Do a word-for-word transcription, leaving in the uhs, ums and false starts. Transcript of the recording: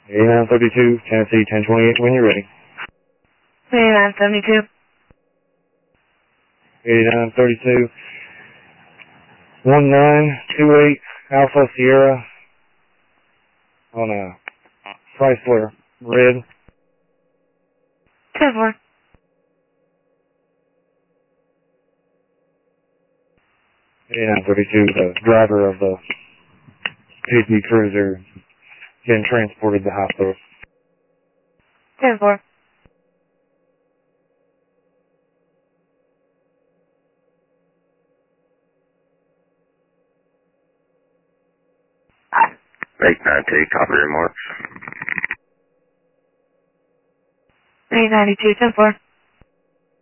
eighty-nine thirty-two, Tennessee, ten twenty-eight, when you're ready. eighty-nine seventy-two. eighty-nine thirty-two, one nine two eight, Alpha Sierra, on a Chrysler red. ten four. eighty-nine thirty-two, the driver of the P P Cruiser, getting transported to the hospital. ten four. eight nine two, copy remarks. eight ninety-two, ten four.